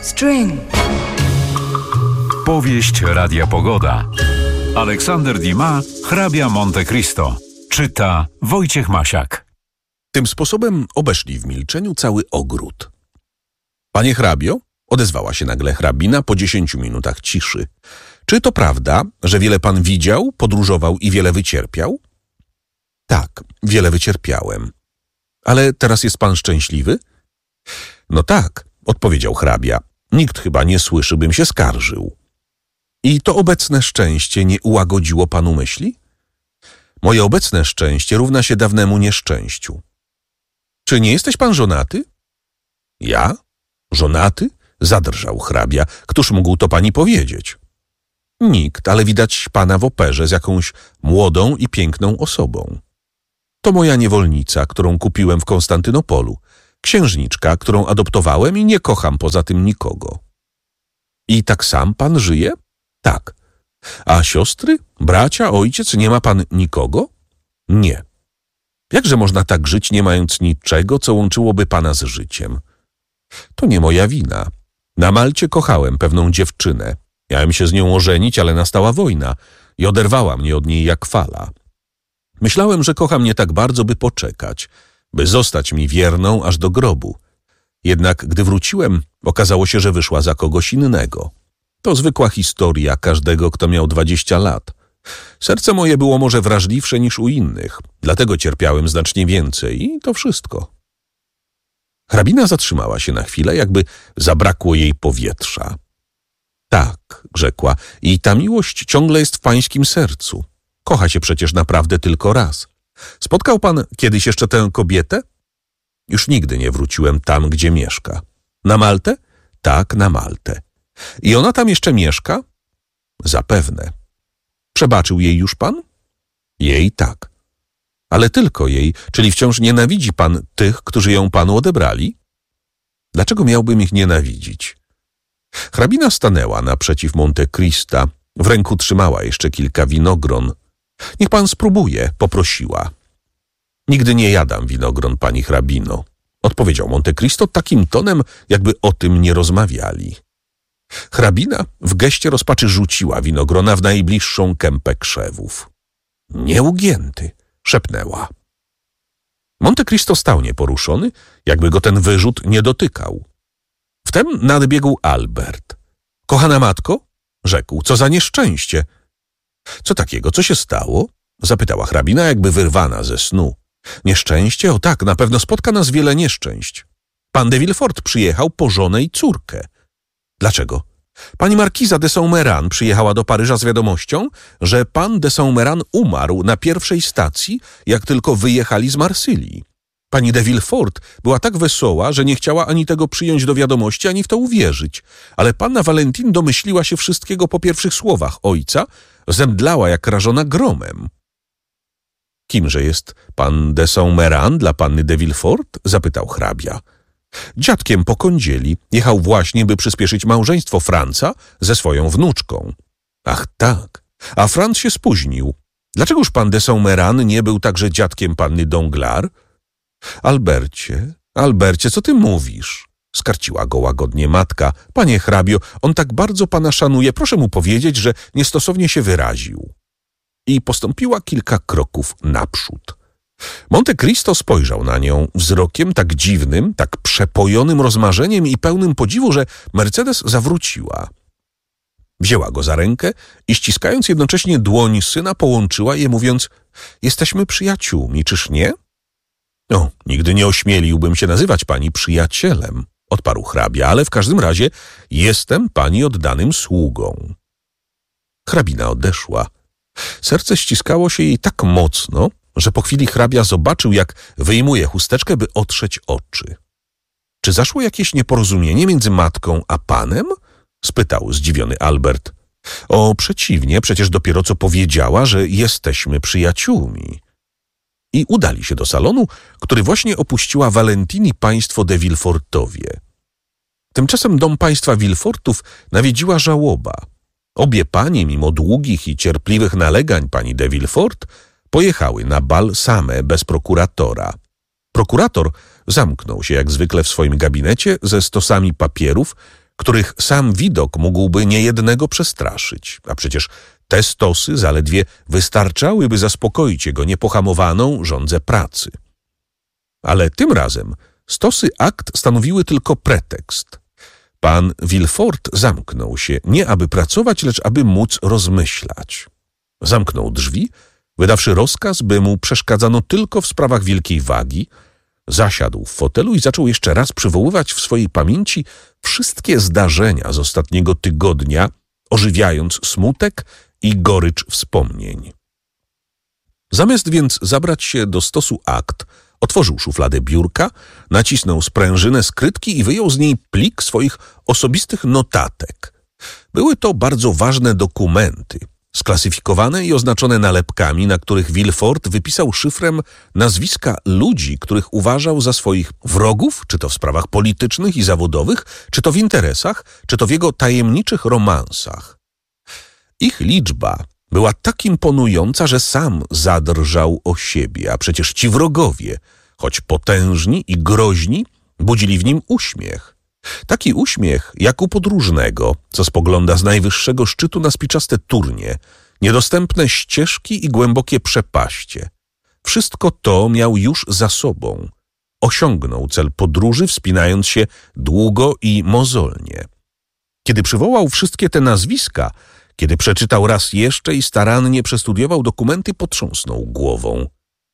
String. Powieść Radia Pogoda. Aleksander Dumas, hrabia Monte Cristo. Czyta Wojciech Masiak. Tym sposobem obeszli w milczeniu cały ogród. Panie hrabio, odezwała się nagle hrabina po 10 minutach ciszy. Czy to prawda, że wiele pan widział, podróżował i wiele wycierpiał? Tak, wiele wycierpiałem. Ale teraz jest pan szczęśliwy? No tak, odpowiedział hrabia. Nikt chyba nie słyszy, bym się skarżył. I to obecne szczęście nie ułagodziło panu myśli? Moje obecne szczęście równa się dawnemu nieszczęściu. Czy nie jesteś pan żonaty? Ja? Żonaty? Zadrżał hrabia. Któż mógł to pani powiedzieć? Nikt, ale widać pana w operze z jakąś młodą i piękną osobą. To moja niewolnica, którą kupiłem w Konstantynopolu. Księżniczka, którą adoptowałem i nie kocham poza tym nikogo. I tak sam pan żyje? Tak. A siostry, bracia, ojciec, nie ma pan nikogo? Nie. Jakże można tak żyć, nie mając niczego, co łączyłoby pana z życiem? To nie moja wina. Na Malcie kochałem pewną dziewczynę. Miałem się z nią ożenić, ale nastała wojna i oderwała mnie od niej jak fala. Myślałem, że kocha mnie tak bardzo, by poczekać, by zostać mi wierną aż do grobu. Jednak gdy wróciłem, okazało się, że wyszła za kogoś innego. To zwykła historia każdego, kto miał 20 lat. Serce moje było może wrażliwsze niż u innych, dlatego cierpiałem znacznie więcej i to wszystko. Hrabina zatrzymała się na chwilę, jakby zabrakło jej powietrza. Tak, rzekła, i ta miłość ciągle jest w pańskim sercu. Kocha się przecież naprawdę tylko raz. Spotkał pan kiedyś jeszcze tę kobietę? Już nigdy nie wróciłem tam, gdzie mieszka. Na Maltę? Tak, na Maltę. I ona tam jeszcze mieszka? Zapewne. Przebaczył jej już pan? Jej tak. Ale tylko jej, czyli wciąż nienawidzi pan tych, którzy ją panu odebrali? Dlaczego miałbym ich nienawidzić? Hrabina stanęła naprzeciw Monte Crista. W ręku trzymała jeszcze kilka winogron. Niech pan spróbuje, poprosiła. Nigdy nie jadam winogron, pani hrabino, odpowiedział Monte Cristo takim tonem, jakby o tym nie rozmawiali. Hrabina w geście rozpaczy rzuciła winogrona w najbliższą kępę krzewów. Nieugięty, szepnęła. Monte Cristo stał nieporuszony, jakby go ten wyrzut nie dotykał. Wtem nadbiegł Albert. Kochana matko, rzekł, co za nieszczęście. Co takiego, co się stało? Zapytała hrabina, jakby wyrwana ze snu. Nieszczęście? O tak, na pewno spotka nas wiele nieszczęść. Pan de Villefort przyjechał po żonę i córkę. Dlaczego? Pani markiza de Saint-Méran przyjechała do Paryża z wiadomością, że pan de Saint-Méran umarł na pierwszej stacji, jak tylko wyjechali z Marsylii. Pani de Villefort była tak wesoła, że nie chciała ani tego przyjąć do wiadomości, ani w to uwierzyć. Ale panna Valentine domyśliła się wszystkiego po pierwszych słowach ojca, zemdlała jak rażona gromem. Kimże jest pan de Saint-Méran dla panny de Villefort? Zapytał hrabia. Dziadkiem po kądzieli. Jechał właśnie, by przyspieszyć małżeństwo Franca ze swoją wnuczką. Ach tak, a Franc się spóźnił. Dlaczegoż pan de Saint-Méran nie był także dziadkiem panny Danglars? Albercie, co ty mówisz? Skarciła go łagodnie matka. Panie hrabio, on tak bardzo pana szanuje, proszę mu powiedzieć, że niestosownie się wyraził. I postąpiła kilka kroków naprzód. Monte Cristo spojrzał na nią wzrokiem tak dziwnym, tak przepojonym rozmarzeniem i pełnym podziwu, że Mercedes zawróciła. Wzięła go za rękę i ściskając jednocześnie dłoń syna, połączyła je, mówiąc: jesteśmy przyjaciółmi, czyż nie? No, nigdy nie ośmieliłbym się nazywać pani przyjacielem, odparł hrabia, ale w każdym razie jestem pani oddanym sługą. Hrabina odeszła. Serce ściskało się jej tak mocno, że po chwili hrabia zobaczył, jak wyjmuje chusteczkę, by otrzeć oczy. Czy zaszło jakieś nieporozumienie między matką a panem? Spytał zdziwiony Albert. O, przeciwnie, przecież dopiero co powiedziała, że jesteśmy przyjaciółmi. I udali się do salonu, który właśnie opuściła Valentine i państwo de Villefortowie. Tymczasem dom państwa Villefortów nawiedziła żałoba. Obie panie, mimo długich i cierpliwych nalegań pani de Villefort, pojechały na bal same, bez prokuratora. Prokurator zamknął się jak zwykle w swoim gabinecie ze stosami papierów, których sam widok mógłby niejednego przestraszyć, a przecież te stosy zaledwie wystarczałyby zaspokoić jego niepohamowaną żądzę pracy. Ale tym razem stosy akt stanowiły tylko pretekst. Pan Villefort zamknął się, nie aby pracować, lecz aby móc rozmyślać. Zamknął drzwi, wydawszy rozkaz, by mu przeszkadzano tylko w sprawach wielkiej wagi, zasiadł w fotelu i zaczął jeszcze raz przywoływać w swojej pamięci wszystkie zdarzenia z ostatniego tygodnia, ożywiając smutek i gorycz wspomnień. Zamiast więc zabrać się do stosu akt, otworzył szufladę biurka, nacisnął sprężynę skrytki i wyjął z niej plik swoich osobistych notatek. Były to bardzo ważne dokumenty, sklasyfikowane i oznaczone nalepkami, na których Villefort wypisał szyfrem nazwiska ludzi, których uważał za swoich wrogów, czy to w sprawach politycznych i zawodowych, czy to w interesach, czy to w jego tajemniczych romansach. Ich liczba była tak imponująca, że sam zadrżał o siebie, a przecież ci wrogowie, choć potężni i groźni, budzili w nim uśmiech. Taki uśmiech jak u podróżnego, co spogląda z najwyższego szczytu na spiczaste turnie, niedostępne ścieżki i głębokie przepaście. Wszystko to miał już za sobą. Osiągnął cel podróży, wspinając się długo i mozolnie. Kiedy przywołał wszystkie te nazwiska, kiedy przeczytał raz jeszcze i starannie przestudiował dokumenty, potrząsnął głową.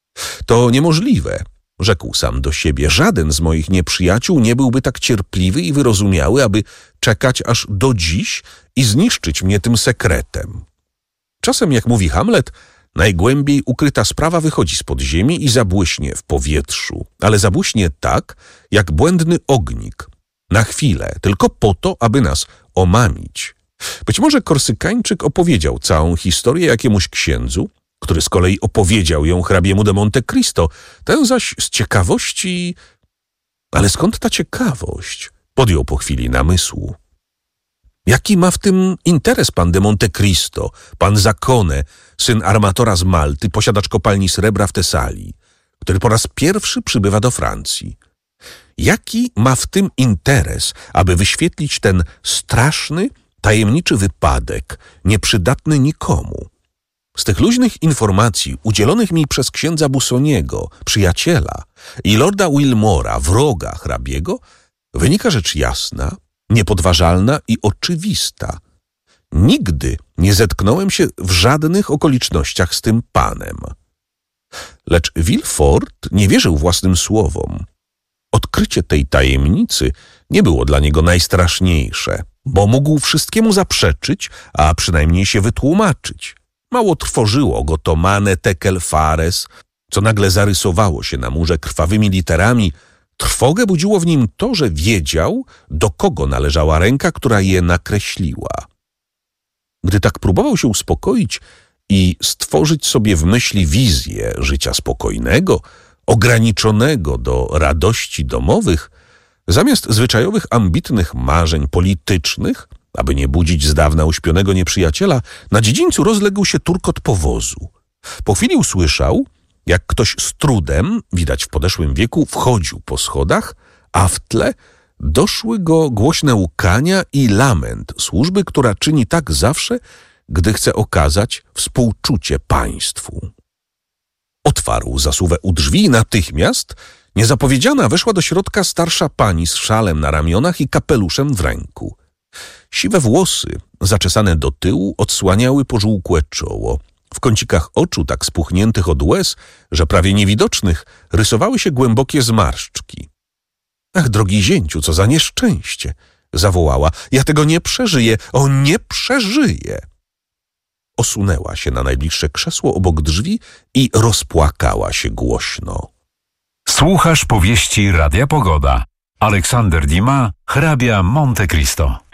To niemożliwe, rzekł sam do siebie. Żaden z moich nieprzyjaciół nie byłby tak cierpliwy i wyrozumiały, aby czekać aż do dziś i zniszczyć mnie tym sekretem. Czasem, jak mówi Hamlet, najgłębiej ukryta sprawa wychodzi spod ziemi i zabłyśnie w powietrzu, ale zabłyśnie tak, jak błędny ognik, na chwilę, tylko po to, aby nas omamić. Być może Korsykańczyk opowiedział całą historię jakiemuś księdzu, który z kolei opowiedział ją hrabiemu de Monte Cristo, ten zaś z ciekawości... Ale skąd ta ciekawość? Podjął po chwili namysłu. Jaki ma w tym interes pan de Monte Cristo, pan Zaccone, syn armatora z Malty, posiadacz kopalni srebra w Tesalii, który po raz pierwszy przybywa do Francji? Jaki ma w tym interes, aby wyświetlić ten straszny, tajemniczy wypadek, nieprzydatny nikomu? Z tych luźnych informacji udzielonych mi przez księdza Busoniego, przyjaciela, i lorda Wilmora, wroga hrabiego, wynika rzecz jasna, niepodważalna i oczywista. Nigdy nie zetknąłem się w żadnych okolicznościach z tym panem. Lecz Villefort nie wierzył własnym słowom. Odkrycie tej tajemnicy nie było dla niego najstraszniejsze, bo mógł wszystkiemu zaprzeczyć, a przynajmniej się wytłumaczyć. Mało trwożyło go to Mane Tekel Fares, co nagle zarysowało się na murze krwawymi literami. Trwogę budziło w nim to, że wiedział, do kogo należała ręka, która je nakreśliła. Gdy tak próbował się uspokoić i stworzyć sobie w myśli wizję życia spokojnego, ograniczonego do radości domowych, zamiast zwyczajowych ambitnych marzeń politycznych, aby nie budzić z dawna uśpionego nieprzyjaciela, na dziedzińcu rozległ się turkot powozu. Po chwili usłyszał, jak ktoś z trudem, widać w podeszłym wieku, wchodził po schodach, a w tle doszły go głośne łkania i lament służby, która czyni tak zawsze, gdy chce okazać współczucie państwu. Otwarł zasuwę u drzwi i natychmiast niezapowiedziana weszła do środka starsza pani z szalem na ramionach i kapeluszem w ręku. Siwe włosy, zaczesane do tyłu, odsłaniały pożółkłe czoło. W kącikach oczu, tak spuchniętych od łez, że prawie niewidocznych, rysowały się głębokie zmarszczki. Ach, drogi zięciu, co za nieszczęście! Zawołała. Ja tego nie przeżyję! O, nie przeżyję! Osunęła się na najbliższe krzesło obok drzwi i rozpłakała się głośno. Słuchasz powieści Radia Pogoda. Aleksander Dumas, hrabia Monte Cristo.